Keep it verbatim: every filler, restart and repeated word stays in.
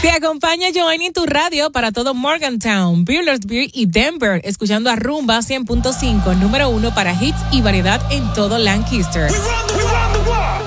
Te acompaña Joanny en tu radio para todo Morgantown, Buehlersburg y Denver, escuchando a Rumba cien punto cinco, número uno para hits y variedad en todo Lancaster. We run the, we run the